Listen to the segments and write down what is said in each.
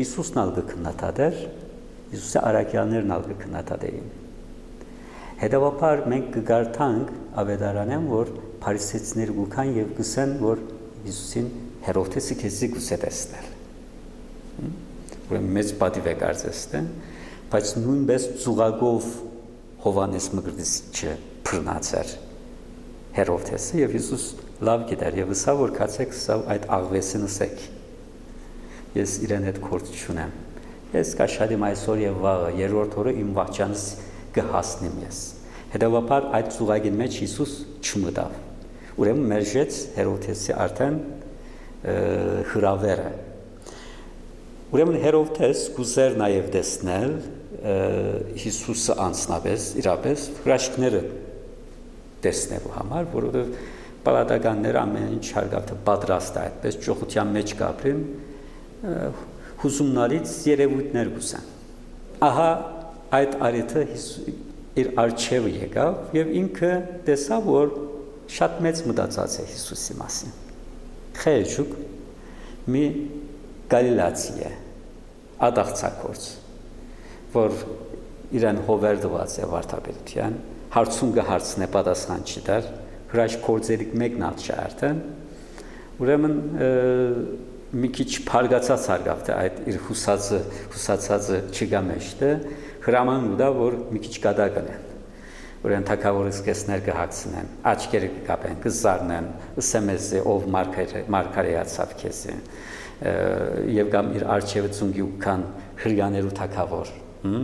Հիսուսն ալ կքննադատեր, Հիսուսի արաքյալներն ալ կքննադատեին։ Հետևաբար մենք կգարտանք ավետարանեն, որ փարիսեցիները գուքան եւ գսեն, որ Հիսուսին Հերովդեսը քեզի գուսե տեսնել։ Ուրեմն մեծ պատիվ է կարծես, բայց նույնպես ծուղակով Հովանես Մկրտիչը փռնացեր Հերովդեսը եւ Հիսուս լավ գիտեր եւ ասա որ կացեք սա այդ աղվեսին ասեք։ Ես իրեն հետ գործ չունեմ։ Ես կաշխատեմ այսօր եւ վաղը, երրորդ օրը իմ վախճանս կհասնեմ ես։ Հետևաբար այդ ծուղակի մեջ Հիսուս չմտավ։ Ուրեմն մերժեց Հերովդեսի արդեն հրավերը։ Ուրեմն Հերովդես գուզեր նաեւ տեսնել Հիսուսը անձնապես, իրապես հրաշքները տեսնելու համար, որովհետեւ պալատականները ամեն ինչ հարգավ թե պատրաստ է այդպես ճոխության մեջ կապրին հուզումնալից երևույթներ գուսան։ Ահա այդ արիթը իր արջևը եկավ եւ ինքը տեսավ որ շատ մեծ մտածած է Հիսուսի մասին։ Խեժուկ մի գալիլացի է, ադաղցակորց, որ իրեն հովերդված է վարդապետության, հարցում կհարցնե պատասխան չտար, հրաշք կործերիկ մեկն ալ չարդեն, ուրեմն մի քիչ փարգացած հարգավ թե այդ իր հուսացածը չգա մեջտե, հրաման ուտա որ մի քիչ կադակն են, ուրեմն թագավորը սկեսներ կհագցնեն, աչքերը կկապեն, կզարնեն, ըսեմեզե ով մարգարեացավ քեզի, եւ կամ իր արջևը ծունգի ու կան հրյաներու թագավոր,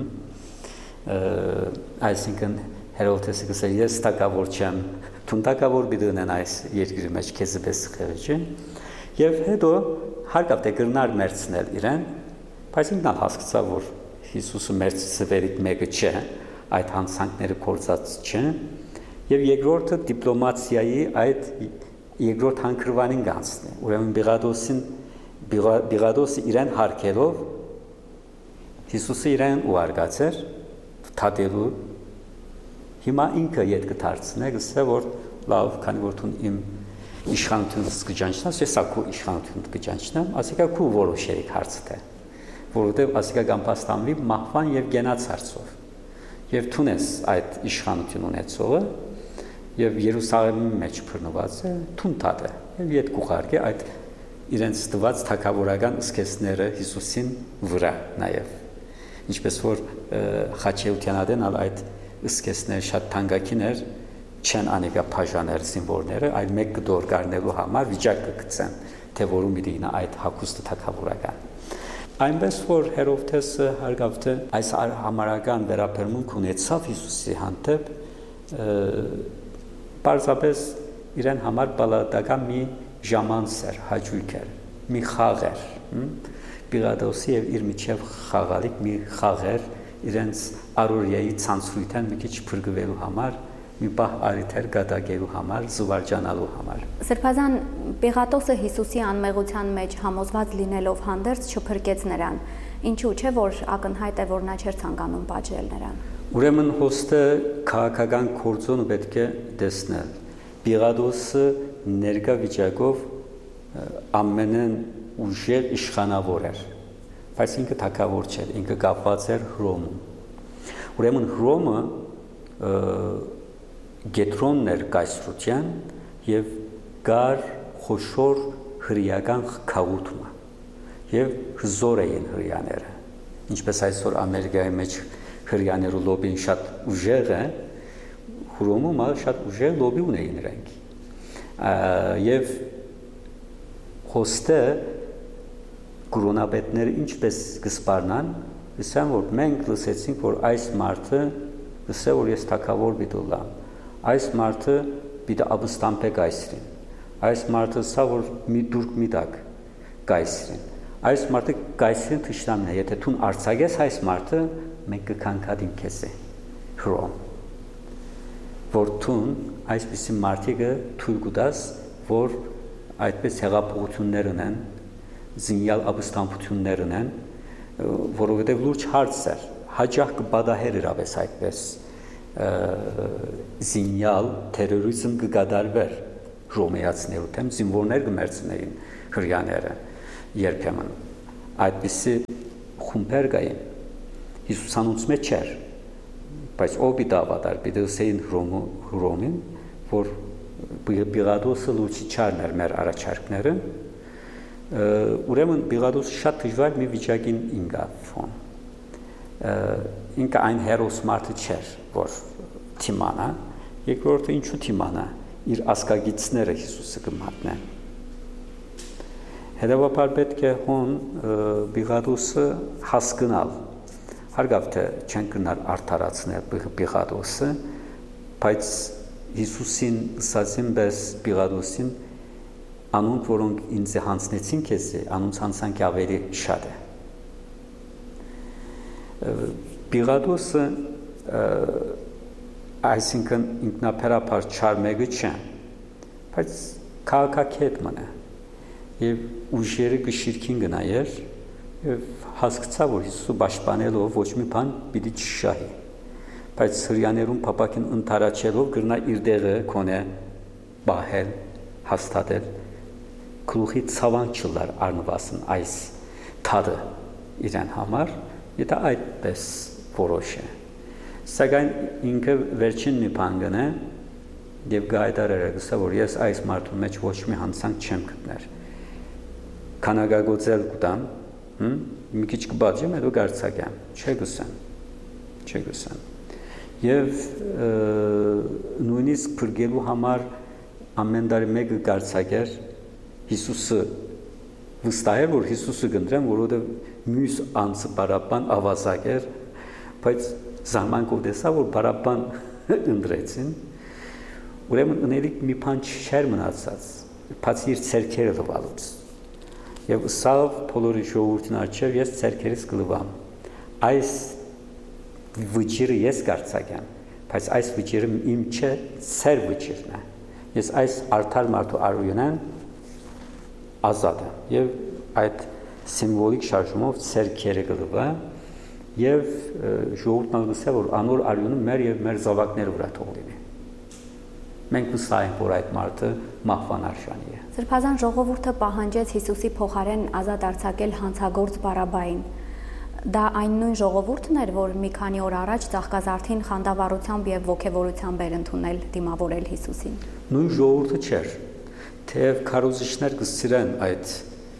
այսինքն Հերովդեսը գսել ես թագավոր չեմ, թուն թագավոր բիդնեն այս երկրի մեջ քեզի պես խեղճի, եւ հետո հարկավ թե գրնար մերցնել իրեն, բայց ինքն հասկացավ որ Հիսուսը մերցվերիկ մեկը չէ, այդ հանցանքները կործած չէ, եւ երկրորդը դիպլոմատիայի այդ երկրորդ հանգրվանին գանցնի, ուրեմն Բիղադոսը իրեն հարկելով Հիսուսը իրեն ուարգացեր թադելու հիմա ինքը ետ կդարձնե գսե որ լավ քանի որ դու իմ իշխանությունս կճանչնաս ես ակու իշխանություն կճանչնամ ասիկա քու որոշերիկ հարցը է որովհետև ասիկա կամպաստանվի մահվան եւ գենաց հարցով եւ թունես այդ իշխանություն ունեցողը եւ Երուսաղեմի մեջ բռնված է թունտատ է եւ ետ կուղարկե այդ իրենց տված թակավորական սկեսները Հիսուսին վրա նաեւ ինչպես որ Խաչեությանադեն այդ սկեսներ շատ թանկագին էր չեն անեկա բաժաներ զինվորները այլ մեկ կդոր կառնելու համար վիճակ կգցեն թե որում պիտի նա այդ հագուստը թակավորական այնպես որ Հերովդեսը հարգավ թե այս համարական վերաբերմունք ունեցավ Հիսուսի հանդեպ պարզապես իրեն համար բալատական մի ժամանց էր հաճույք էր մի խաղ էր Պիղադոսի եւ իր միջև խաղալիք մի խաղ էր իրենց արորիայի ցանցույթան մի քիչ փրկվելու համար մի բահ արիթեր գադագելու համար, զվարճանալու համար։ Սրբազան Պիղատոսը Հիսուսի անմեղության մեջ համոզված լինելով հանդերձ չփրկեց նրան, ինչու՞ չէ որ ակնհայտ է որ նա չէր ցանկանում պատժել նրան։ Ուրեմն հոստը քաղաքական կորձոնը պետք է տեսնել։ Պիղատոսը ներկա վիճակով ամենն ուժեղ իշխանավոր էր, բայց ինքը թագավոր չէր, ինքը կապված էր Հռոմում։ Ուրեմն Հռոմը գետրոններ կայսրության եւ գար խոշոր հրեական խաղութումը եւ հզոր էին հրեաները ինչպես այսօր Ամերիկայի մեջ հրեաներու լոբին շատ ուժեղ է Հռոմում շատ ուժեղ լոբի ունեին նրանք եւ հոստը կրոնապետները ինչպես կսպառնան ասան որ մենք լսեցինք որ այս մարդը ասա որ ես թագավոր բիդոլամ այս մարդը պիտի ապստամբե կայսրին այս մարդը սա որ մի դուրք մի տակ կայսրին այս մարդը կայսրին թշնամն է եթե դու արցակես այս մարդը մենք կքանքադին քեզ է Հռոմ որ դու այսպիսի մարդիկը թույլ կտաս որ այդպես հեղափոխություններ ունեն զինյալ ապստամբություններ ունեն որովհետև լուրջ հարց է հաջող կբադահեր իրավես այդպես զինյալ terrorizm կգադարվեր ռոմեացիներու դեմ զինվորներ կմերցնեին հրեաները երբեմն այդպիսի խումբեր կային։ Հիսուսանոց մեջ չէր, բայց ով պիտի ավատար, պիտի ասեին Հռոմին, որ Պիղադոսը լուծի չարներ մեր առաջարկները, ուրեմն Պիղադոսը շատ դժվար մի վիճակին ինգավ ֆոն։ Ինքը այն հերոս մարդը չէր, որ թիմանա, երկրորդը ինչու թիմանա, իր ասկագիցները Հիսուսը կմատնեն։ Հետևաբար պետք է հոն Պիղադոսը հասկնալ, հարգավ թե չեն կնար արդարացնել Պիղադոսը, բայց Հիսուսին ասացին բես Պիղադոսին անոնք, որոնք ինձ հանձնեցին քեզ, անոնց հանցանք ավելի շատ է։ Պիղադոսը այսինքն ինքնաբերաբար չար մեկը չէ, բայց քաղաքակետ մնա եւ ուժերը գշիրքին գնայր եւ հասկացա, որ Հիսուսը պաշտպանելով ոչ մի բան պիտի չշահի, բայց հրյաներուն փապակին ընթարաչելով գրնա իր դերը կոնե բահել, հաստատել, գլուխի ցավան չլար արնվասն այս թադը իրեն համար, եթե այդպես որոշ է։ Սակայն ինքը վերջին մի բան գնե եւ գայդարեր գսա, որ ես այս մարդու մեջ ոչ մի հանցանք չեմ գտներ։ Քանագագոցել կտամ, մի քիչ կբաժեմ, հետո գարցակեմ, չէ գսեմ։ Եվ նույնիսկ փրկելու համար ամեն տարի մեկը գարցակեր Հիսուսը վստահ էր, որ Հիսուսը կընտրեն, որովհետև մյուս անձը բարաբան ավազակ էր, բայց զարմանքով տեսա, որ բարաբան ընտրեցին, ուրեմն ընելիք մի բան չէր մնացած, բացի իր ցերքերը լվալուց։ Եվ սավ բոլորի ժողովրդին առջև ես ցերքերս կլվամ։ Այս վճիրը ես կարծակեմ, բայց այս վճիրը իմ չէ, ծեր վճիրն է։ Ես այս արդար մարդու արույնեն ազատ եմ եւ այդ սիմվոլիկ շարժումով ցերքերը կլվա եւ ժողովուրդն ասա, որ անոր արյունը մեր եւ մեր զավակները վրա թող լինի։ Մենք վստահ ենք, որ այդ մարդը մահվան արժանի է։ Սրբազան ժողովուրդը պահանջեց Հիսուսի փոխարեն ազատ արձակել հանցագործ Բարաբային։ Դա այն նույն ժողովուրդն էր, որ մի քանի օր առաջ Ծաղկազարդին խանդավառությամբ եւ ոգևորությամբ էր ընդունել դիմավորել Հիսուսին։ Նույն ժողովուրդը չէր, թեև քարոզիչներ կսիրեն այդ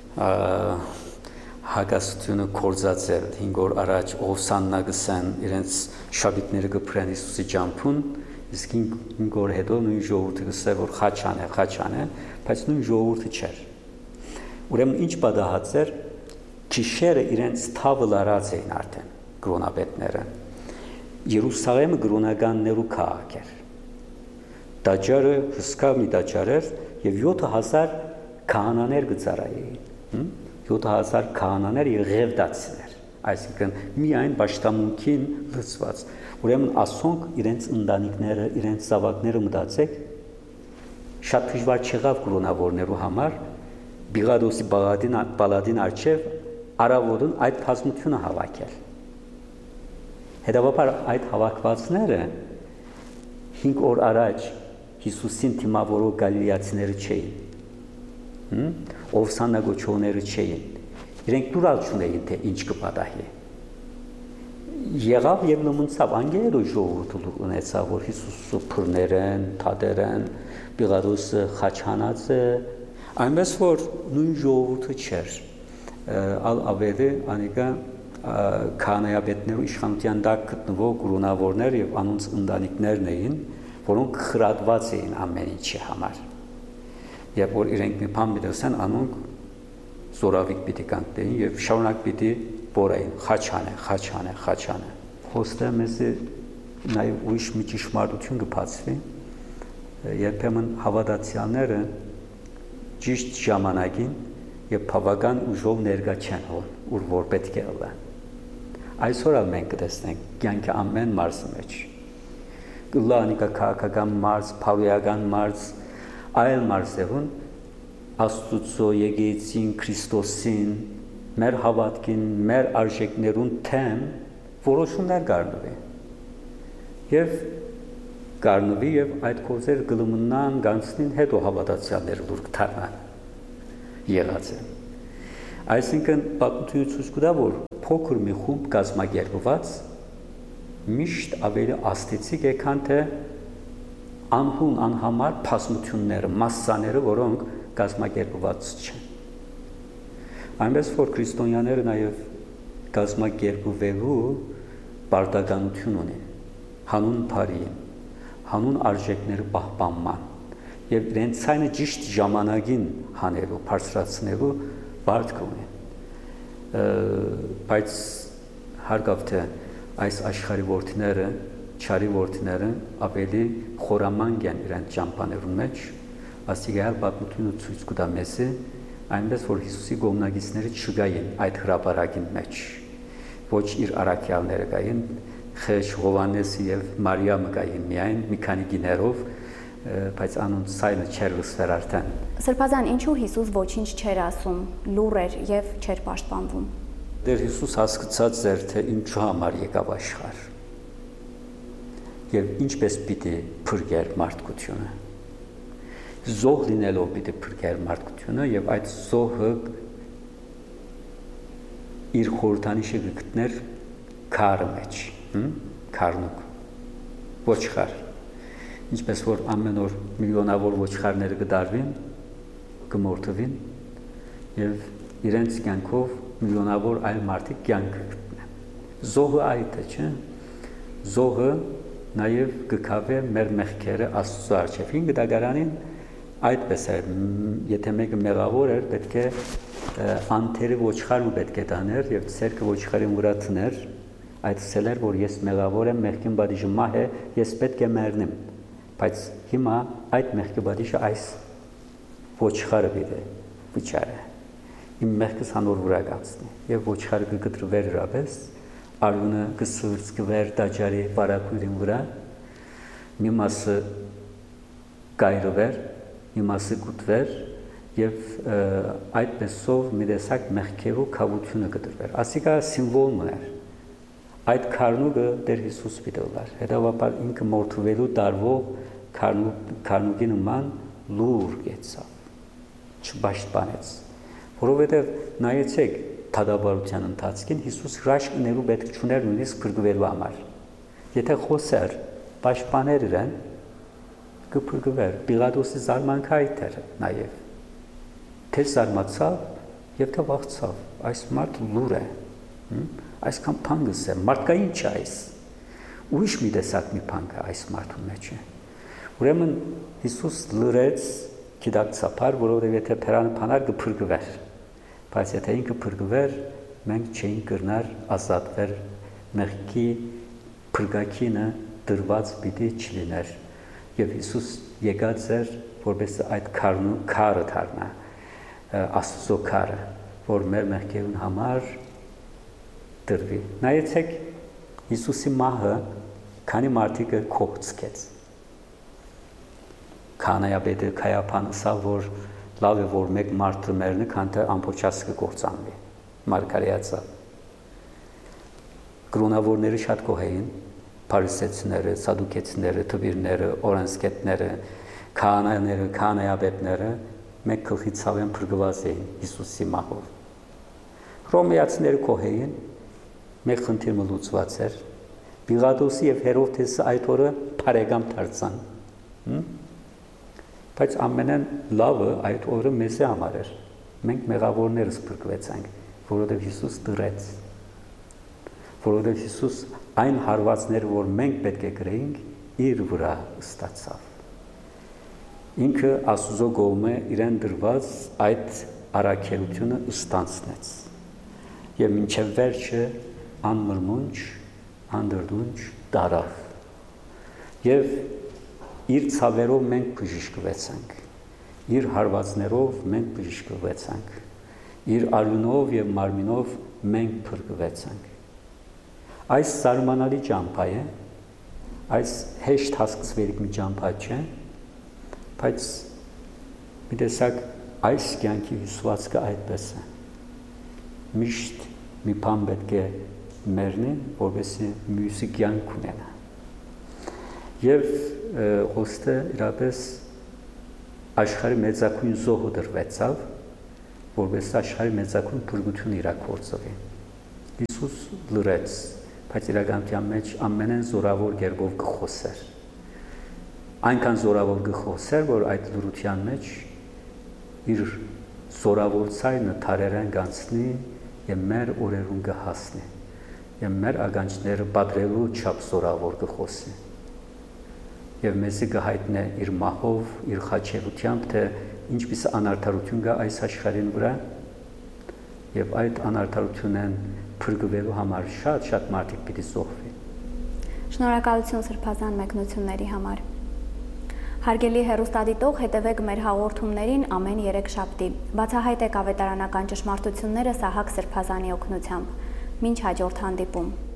հագաստությունը կորզածել 5 օր առաջ Օվսաննա գսեն իրենց շաբիթները կփրեն Հիսուսի ջամփուն, իսկ 5 օր հետո նույն ժողովուրդը գսե որ խաչան է, բայց նույն ժողովուրդը չէր։ Ուրեմն ինչ պատահած էր, Քիշերը իրենց թավը լարած էին արդեն գրոնապետները։ Երուսաղեմը գրոնականներու քաղաք էր։ Տաճարը հսկա մի տաճար էր եւ 7000 քահանաներ գծարային։ 7000 քահանաներ եւ ղևդացիներ, այսինքն միայն պաշտամունքին լծված։ Ուրեմն ասոնք իրենց ընտանիքները, իրենց զավակները մտածեք, շատ դժվար չեղավ գրոնավորներու համար Պիղադոսի պալադին առջև Արավոտն այդ բազմությունը հավաքել։ Հետևաբար այդ հավաքվածները 5 օր առաջ Հիսուսին դիմավորող գալիլեացիները չէին։ Օվսաննա գոչողները չէին։ Իրենք դուրալ չունեին, թե ինչ կպատահի։ Եղավ եւ լմնցավ անգելը ժողովուրդը ունեցավ, որ Հիսուսը փռներեն, թադերեն, Պիղադոսը խաչանած է, այնպես որ նույն ժողովուրդը չէր։ Ալ ավերի անիկա քահանայապետներու իշխանության տակ գտնվող գրոնավորներ եւ անոնց ընտանիքներն էին, որոնք խրատված էին ամեն ինչի համար։ Եվ որ իրենք մի բան միտեսան, անոնք զորավիկ պիտի կանտեին եւ շարունակ պիտի բորային, խաչան է։ Հոստը մեզ նաեւ ուրիշ մի ճշմարտություն կբացվի, երբեմն հավատացյալները ճիշտ ժամանակին եւ բավական ուժով ներկա չեն ուր որ պետք է ըլլա։ Այսօր ալ մենք կտեսնենք կյանքի ամեն մարզի մեջ գլանիկա քաղաքական մարզ, փավիական մարզ, այլ մարզերուն Աստուծո եկեղեցին, Քրիստոսին, մեր հավատքին, մեր արժեքներուն թեմ որոշումներ կառնվի։ Եվ կառնվի եւ այդ կողզեր գլմնան գանցնին հետո հավատացյալները դուր կդառնան։ Եղած է։ Այսինքն պատմությունը ցույց կտա, որ փոքր մի խումբ կազմակերպված միշտ ավելի աստեցիկ է, քան թե անհուն անհամար փասմությունները, մասսաները, որոնք կազմակերպված չեն։ Այնպես որ քրիստոնյաները նաև կազմակերպվելու պարտականություն ունեն հանուն բարի, հանուն արժեքների պահպանման եւ իրենց ցայնը ճիշտ ժամանակին հանելու, բարձրացնելու վարք ունեն։ Բայց հարգավ թե այս աշխարհի որդիները, չարի որդիները ավելի խորամանկ են իրենց ճամփաներուն մեջ, աստիճան պատմությունը ցույց կտա մեզ, այնպես որ Հիսուսի գոմնագիցները չգային այդ հրապարակին մեջ, ոչ իր առաքյալները կային, Խեժ Հովանեսի եւ Մարիամը կային միայն մի քանի գիներով, բայց անոնց ցայնը չէր լսվել արդեն։ Սրբազան, ինչու Հիսուս ոչինչ չէր ասում, լուռ էր եւ չէր պաշտպանվում։ Դեր Հիսուս հասկացած էր, թե ինչու համար եկավ աշխարհ եւ ինչպես պիտի փրկեր մարդկությունը։ Զոհ լինելով պիտի փրկեր մարդկությունը եւ այդ զոհը իր խորհրդանիշը գտներ քարը մեջ, քարնուկ, ոչխար։ Ինչպես որ ամեն օր միլիոնավոր ոչխարները կդարվին, կմորթվին եւ իրենց կյանքով միլիոնավոր այլ մարդիկ կյանք կգտնեն։ Զոհը այդ է, չէ՞։ Զոհը նաեւ կքավե մեր մեղքերը Աստծո առջև։ Ինքը դատարանին այդպես է, եթե մեկը մեղավոր էր, պետք է անթերը ոչխարը պետք է տաներ եւ ցերկը ոչխարի վրա տներ, այդ սելեր որ ես մեղավոր եմ, մեղքին բադիժը մահ է, ես պետք է մեռնեմ։ Բայց հիմա այդ մեղքի բադիժը այս ոչխարը պիտի վճարի։ Իմ մեղքս հանոր վրա կացնի եւ ոչխարը կգտրվեր իրապես, արյունը կսուրցկվեր դաջարի բարակույրին վրա, մի մասը կայրվեր, մի մասը կուտվեր եւ այդպեսով մի տեսակ մեղքերու քավությունը կտրվեր։ Ասիկա սիմվոլ մներ։ Այդ քարնուկը Տեր Հիսուս պիտի ուղար։ Հետևաբար ինքը մորթվելու դարվող քարնուկի նման լուր գեցավ, չպաշտպանեց, որովհետև նայեցեք թադաբարության ընթացքին Հիսուս հրաշք ունելու պետք չուներ նույնիսկ փրկվելու համար։ Եթե խոսեր, պաշտպաներ իրեն, կփրկվեր։ Պիլատոսի զարմանքը այդ էր նաև։ Թե զարմացավ եւ թե վախցավ, այս մարդը լուր է, այսքան փանգս է, մարդկային չէ այս, ուրիշ մի տեսակ մի փանգ է այս մարդու մեջ է։ Ուրեմն Հիսուս լրեց գիտակցաբար, որովհետև եթե փերանը փանար կփրկվեր, բայց եթե ինքը փրկվեր, մենք չէինք կրնար ազատվել, մեղքի փրկակինը դրված պիտի չլիներ, եւ Հիսուս եկած էր, որպես այդ քարը դառնա, Աստծո քարը, որ մեր մեղքերուն համար դրվի։ Նայեցեք Հիսուսի մահը քանի մարդիկը կողցկեց։ Քանայապետը Քայափան ասավ, որ լավ է որ մեկ մարդը մեռնի, քան թե ամբողջած կկործանվի։ Մարգարեացա։ Կրոնավորները շատ գոհ էին, փարիսեցիները, սադուկեցիները, թվիրները, օրենսգետները, քահանաները, քահանայապետները մեկ գլխի ցավեն փրկված էին Հիսուսի մահով։ Հռոմեացիները գոհ էին, մեկ խնդիրը լուծված էր։ Պիլատոսի եւ Հերովդեսը այդ օրը բարեկամ դարձան։ Բայց ամենեն լավը այդ օրը մեզ համար էր։ Մենք մեղավորներս փրկվեցանք, որովհետեւ Հիսուս դրեց։ Որովհետեւ Հիսուս այն հարվածները, որ մենք պետք է գրեինք, իր վրա ստացավ։ Ինքը Աստծո կողմը իրեն դրված այդ առաքելությունը ստանցնեց։ Եվ մինչև վերջը անմրմունջ, անդրդունջ դարավ։ Եվ իր ցավերով մենք բժշկվեցանք, իր հարվածներով մենք բժշկվեցանք, իր արյունով եւ մարմինով մենք փրկվեցանք։ Այս զարմանալի ճամփա է, այս հեշտ հասկացվելիք մի ճամփա չէ, բայց մի տեսակ այս կյանքի հյուսվածքը այդպես է։ Միշտ մի բան պետք է մեռնի, որովհետեւ մյուսի կյանք ունենա։ Եվ հոստը իրապես աշխարհի մեծակույն զոհը դրվեցավ, որովհետեւ աշխարհի մեծակույն փրկություն իրագործվի։ Հիսուս լրեց, բայց իրականության մեջ ամենեն զորավոր կերպով գխոսեր։ Այնքան զորավոր գխոսեր, որ այդ լրության մեջ իր զորավոր ցայնը թարերեն գանցնի եւ մեր օրերուն կհասնի։ Եվ մեր ականջները պատրելու չափ զորավոր գխոսի։ Եվ մեզի կհայտնե իր մահով, իր խաչելությամբ, թե ինչպես անարդարություն կա այս աշխարհին վրա, եւ այդ անարդարությունն փրկվելու համար շատ մարդիկ պիտի զոհվի։ Շնորհակալություն սրբազան մեկնությունների համար։ Հարգելի հեռուստադիտող, հետևեք մեր հաղորդումներին ամեն 3 շաբթի։ Բացահայտեք ավետարանական ճշմարտությունները Սահակ Սրբազանի օգնությամբ։ Մինչ հաջորդ հանդիպում։